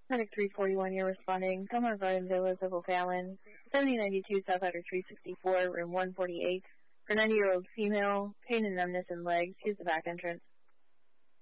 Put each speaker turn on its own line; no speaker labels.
Medic 341, you're responding. Delmar Garden Villas of O'Fallon, 7092 South Outer 364, room 148. For 90-year-old female, pain and numbness in legs. Use the back entrance.